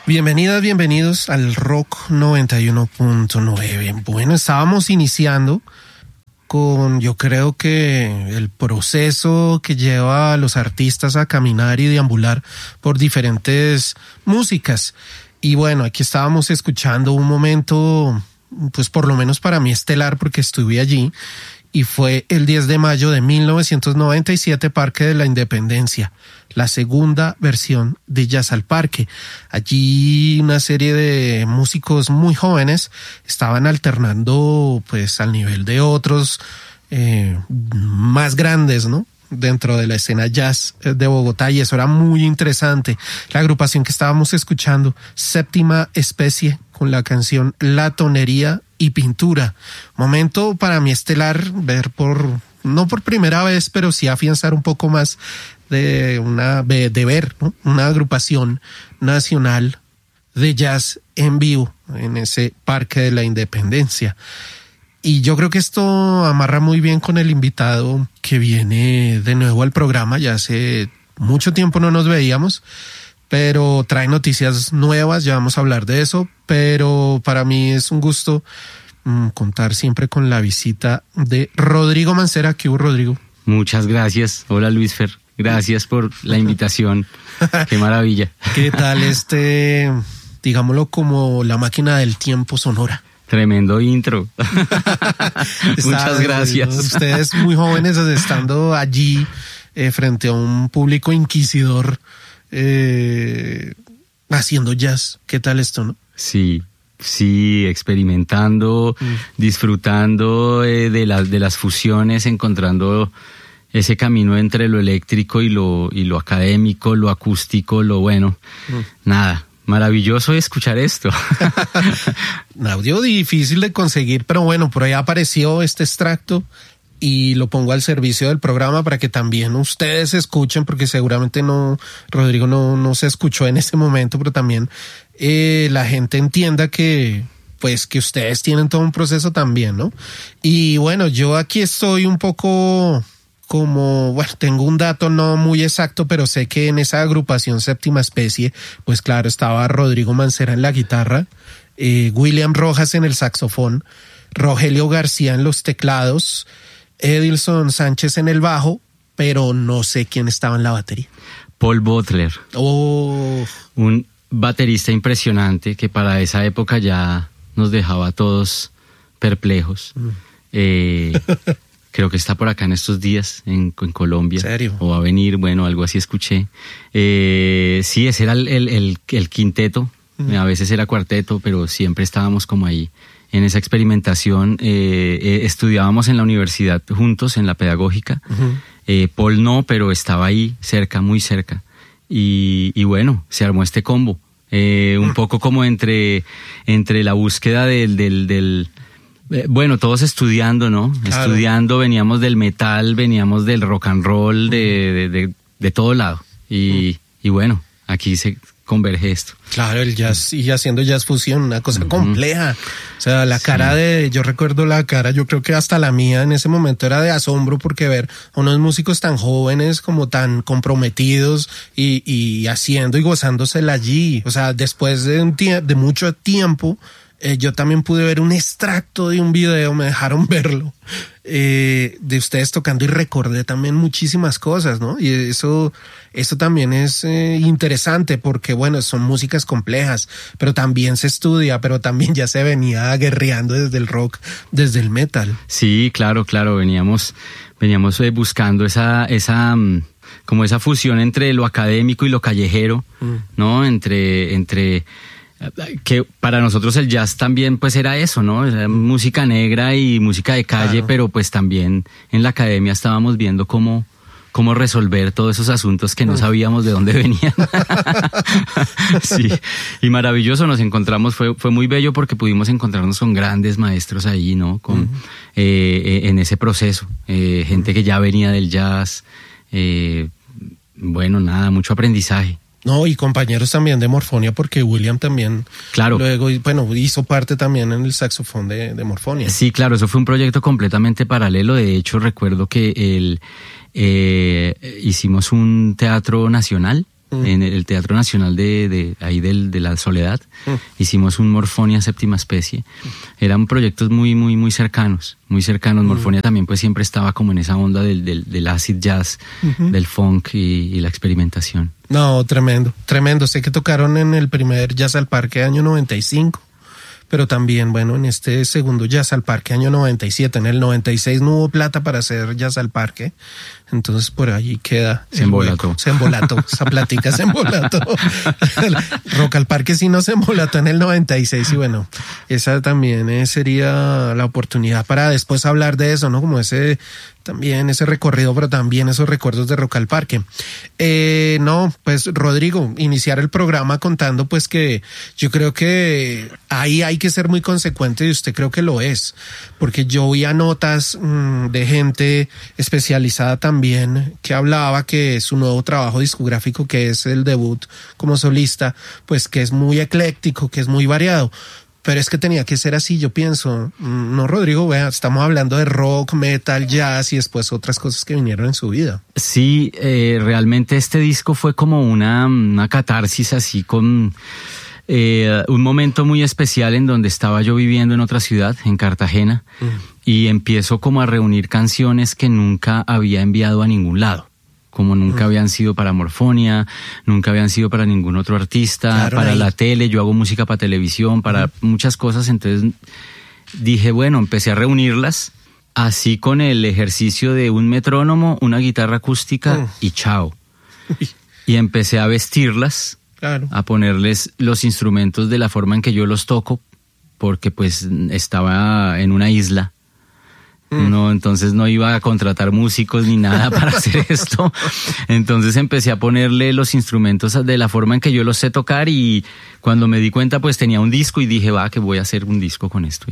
Bienvenidas, bienvenidos al Rock 91.9. Bueno, estábamos iniciando con, yo creo que el proceso que lleva a los artistas a caminar y deambular por diferentes músicas. Y bueno, aquí estábamos escuchando un momento, pues por lo menos para mí estelar, porque estuve allí, y fue el 10 de mayo de 1997, Parque de la Independencia, la segunda versión de Jazz al Parque. Allí una serie de músicos muy jóvenes estaban alternando pues al nivel de otros más grandes, ¿no?, dentro de la escena jazz de Bogotá, y eso era muy interesante. La agrupación que estábamos escuchando, Séptima Especie, con la canción La Tonería y Pintura. Momento para mí estelar, ver no por primera vez, pero sí afianzar un poco más de ver, ¿no?, una agrupación nacional de jazz en vivo en ese Parque de la Independencia. Y yo creo que esto amarra muy bien con el invitado que viene de nuevo al programa. Ya hace mucho tiempo no nos veíamos, pero trae noticias nuevas, ya vamos a hablar de eso. Pero para mí es un gusto contar siempre con la visita de Rodrigo Mancera. ¿Qué hubo, Rodrigo? Muchas gracias. Hola, Luisfer. Gracias por la invitación. Qué maravilla. ¿Qué tal digámoslo, como la máquina del tiempo sonora? Tremendo intro. Muchas gracias. Ustedes muy jóvenes, estando allí frente a un público inquisidor haciendo jazz. ¿Qué tal esto, no? Sí, experimentando, disfrutando de las fusiones, encontrando ese camino entre lo eléctrico y lo académico, lo acústico, lo bueno. Nada. Maravilloso escuchar esto. Un audio difícil de conseguir, pero bueno, por ahí apareció este extracto y lo pongo al servicio del programa para que también ustedes escuchen, porque seguramente Rodrigo no se escuchó en ese momento, pero también la gente entienda que ustedes tienen todo un proceso también, ¿no? Y bueno, yo aquí estoy un poco tengo un dato no muy exacto, pero sé que en esa agrupación Séptima Especie, pues claro, estaba Rodrigo Mancera en la guitarra, William Rojas en el saxofón, Rogelio García en los teclados, Edilson Sánchez en el bajo, pero no sé quién estaba en la batería. Paul Butler. Oh. Un baterista impresionante que para esa época ya nos dejaba a todos perplejos. Creo que está por acá en estos días, en Colombia. ¿En serio? O va a venir, bueno, algo así escuché. Sí, ese era el quinteto. A veces era cuarteto, pero siempre estábamos como ahí en esa experimentación. Estudiábamos en la universidad juntos, en la pedagógica. Paul no, pero estaba ahí cerca, muy cerca. Y bueno, se armó este combo. Un poco como entre la búsqueda del bueno, todos estudiando, ¿no? Claro. Estudiando, veníamos del metal, veníamos del rock and roll, de todo lado. Y bueno, aquí se converge esto. Claro, el jazz y haciendo jazz fusión, una cosa compleja. O sea, la cara yo recuerdo la cara, yo creo que hasta la mía en ese momento era de asombro, porque ver a unos músicos tan jóvenes, como tan comprometidos y haciendo y gozándosela allí. O sea, después de mucho tiempo, yo también pude ver un extracto de un video, me dejaron verlo, de ustedes tocando, y recordé también muchísimas cosas, ¿no? Y eso también es interesante, porque bueno, son músicas complejas, pero también se estudia, pero también ya se venía guerreando desde el rock, desde el metal. Sí, claro, veníamos buscando esa como esa fusión entre lo académico y lo callejero, ¿no? Entre que para nosotros el jazz también pues era eso, ¿no? Era música negra y música de calle, claro. Pero pues también en la academia estábamos viendo cómo resolver todos esos asuntos que no sabíamos de dónde venían. Sí, y maravilloso, nos encontramos, fue muy bello, porque pudimos encontrarnos con grandes maestros ahí, ¿no? En ese proceso, gente que ya venía del jazz, bueno, nada, mucho aprendizaje. No, y compañeros también de Morfonia, porque William también, claro, luego, bueno, hizo parte también en el saxofón de Morfonia. Sí, claro, eso fue un proyecto completamente paralelo. De hecho, recuerdo que hicimos un teatro nacional en el Teatro Nacional de la Soledad. Hicimos un Morfonia Séptima Especie. Eran proyectos muy cercanos. Morfonia también pues siempre estaba como en esa onda del acid jazz, del funk y la experimentación. No, tremendo. Sé que tocaron en el primer Jazz al Parque año 95. Pero también, bueno, en este segundo Jazz al Parque, año 97, en el 96 no hubo plata para hacer Jazz al Parque, entonces por allí queda. Se embolató, esa platica se embolató. Rock al Parque sí no se embolató en el 96 y bueno, esa también sería la oportunidad para después hablar de eso, ¿no? Como ese recorrido, pero también esos recuerdos de Rock al Parque. No, pues Rodrigo, iniciar el programa contando pues que yo creo que ahí hay que ser muy consecuente y usted creo que lo es, porque yo oía notas de gente especializada también que hablaba que su nuevo trabajo discográfico, que es el debut como solista, pues que es muy ecléctico, que es muy variado. Pero es que tenía que ser así, yo pienso. No, Rodrigo, vea, estamos hablando de rock, metal, jazz y después otras cosas que vinieron en su vida. Sí, realmente este disco fue como una catarsis así con un momento muy especial en donde estaba yo viviendo en otra ciudad, en Cartagena, y empiezo como a reunir canciones que nunca había enviado a ningún lado. Como nunca habían sido para Morfonia, nunca habían sido para ningún otro artista, claro, para la tele, yo hago música para televisión, para muchas cosas, entonces dije, bueno, empecé a reunirlas, así con el ejercicio de un metrónomo, una guitarra acústica y chao. Y empecé a vestirlas, claro, a ponerles los instrumentos de la forma en que yo los toco, porque pues estaba en una isla. No, entonces no iba a contratar músicos ni nada para hacer esto. Entonces empecé a ponerle los instrumentos de la forma en que yo los sé tocar y cuando me di cuenta pues tenía un disco y dije, que voy a hacer un disco con esto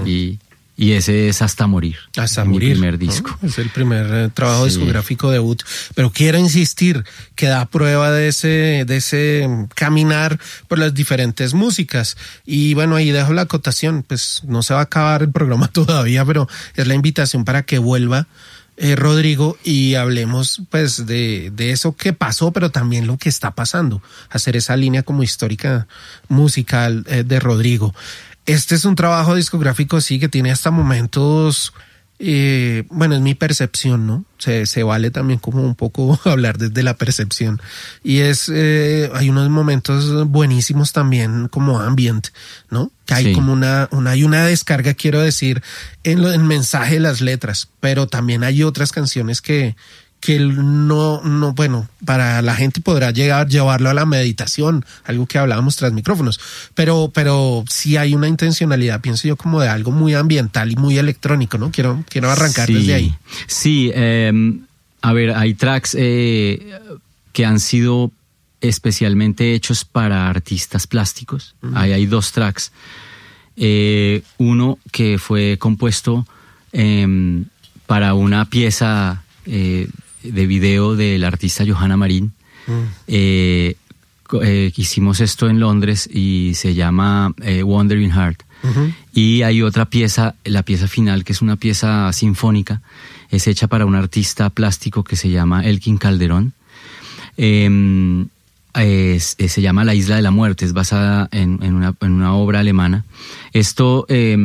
y ese es Hasta Morir. Hasta Morir. Mi primer disco. Es el primer trabajo discográfico debut. Pero quiero insistir que da prueba de ese caminar por las diferentes músicas. Y bueno, ahí dejo la acotación. Pues no se va a acabar el programa todavía, pero es la invitación para que vuelva Rodrigo y hablemos pues de eso que pasó, pero también lo que está pasando. Hacer esa línea como histórica musical de Rodrigo. Este es un trabajo discográfico, sí, que tiene hasta momentos, bueno, es mi percepción, ¿no? Se vale también como un poco hablar desde la percepción. Y hay unos momentos buenísimos también como ambient, ¿no? Que hay como hay una descarga, quiero decir, en el mensaje de las letras, pero también hay otras canciones que no, bueno, para la gente podrá llevarlo a la meditación, algo que hablábamos tras micrófonos, pero sí hay una intencionalidad, pienso yo, como de algo muy ambiental y muy electrónico, ¿no? Quiero arrancar desde ahí. Sí, a ver, hay tracks que han sido especialmente hechos para artistas plásticos. Hay dos tracks. Uno que fue compuesto para una pieza de video del artista Johanna Marín. Hicimos esto en Londres y se llama Wandering Heart. Y hay otra pieza, la pieza final, que es una pieza sinfónica, es hecha para un artista plástico que se llama Elkin Calderón. Se llama La Isla de la Muerte, es basada en una obra alemana. Esto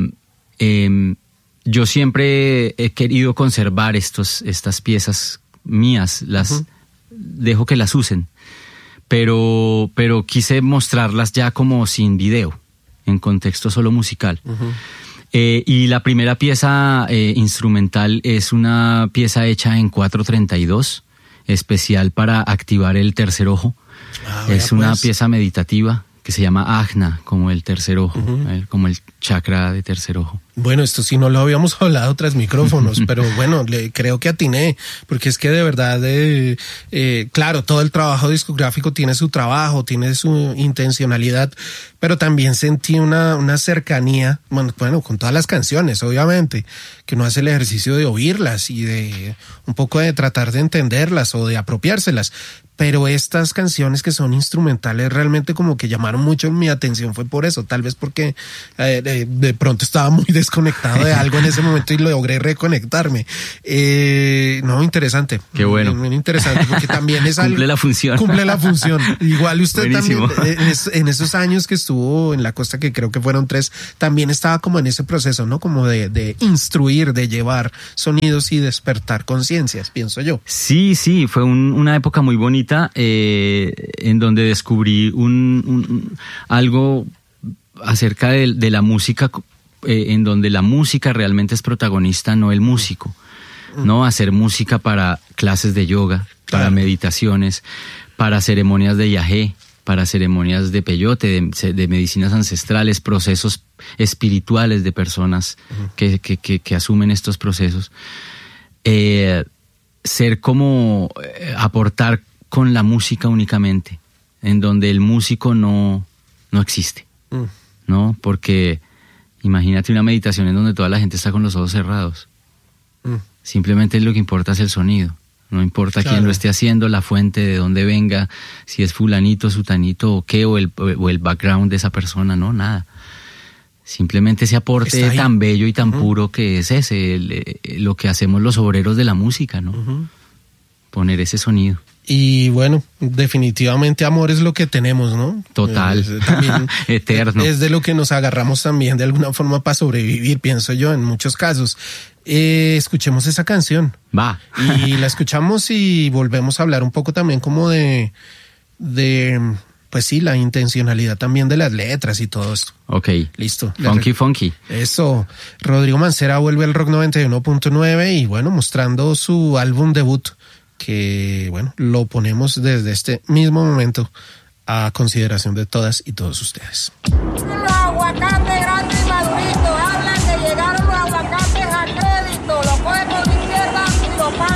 yo siempre he querido conservar estas piezas mías, las dejo que las usen, pero quise mostrarlas ya como sin video, en contexto solo musical. Y la primera pieza instrumental es una pieza hecha en 4/32, especial para activar el tercer ojo. Es una pieza meditativa que se llama Ajna, como el tercer ojo, como el chakra de tercer ojo. Bueno, esto sí no lo habíamos hablado tras micrófonos, pero bueno, creo que atiné, porque es que de verdad, claro, todo el trabajo discográfico tiene su trabajo, tiene su intencionalidad, pero también sentí una cercanía, bueno, con todas las canciones, obviamente, que uno hace el ejercicio de oírlas y de un poco de tratar de entenderlas o de apropiárselas. Pero estas canciones que son instrumentales realmente como que llamaron mucho mi atención, fue por eso, tal vez porque de pronto estaba muy desconectado de algo en ese momento y logré reconectarme. No, interesante. Qué bueno. Muy interesante, porque también es algo... Cumple la función. Cumple la función. Igual usted Buenísimo. también, en esos años que estuvo en la costa, que creo que fueron 3, también estaba como en ese proceso, ¿no? Como de instruir, de llevar sonidos y despertar conciencias, pienso yo. Sí, fue una época muy bonita en donde descubrí algo acerca de la música, en donde la música realmente es protagonista, no el músico. ¿No? Hacer música para clases de yoga, para meditaciones, para ceremonias de yagé, para ceremonias de peyote, de medicinas ancestrales, procesos espirituales de personas que asumen estos procesos. Ser como aportar con la música únicamente, en donde el músico no existe, ¿no? Porque imagínate una meditación en donde toda la gente está con los ojos cerrados. Simplemente lo que importa es el sonido. No importa quién lo esté haciendo, la fuente, de dónde venga, si es fulanito, sutanito o qué, o el background de esa persona, no, nada. Simplemente ese aporte tan bello y tan puro que es lo que hacemos los obreros de la música, ¿no? Poner ese sonido. Y bueno, definitivamente amor es lo que tenemos, ¿no? Total. También eterno. Es de lo que nos agarramos también de alguna forma para sobrevivir, pienso yo, en muchos casos. Escuchemos esa canción. Va. Y la escuchamos y volvemos a hablar un poco también como de pues sí, la intencionalidad también de las letras y todo esto. Ok. Listo. Funky. Eso. Rodrigo Mancera vuelve al Rock 91.9 y bueno, mostrando su álbum debut, que bueno, lo ponemos desde este mismo momento a consideración de todas y todos ustedes. ¡Aguacate!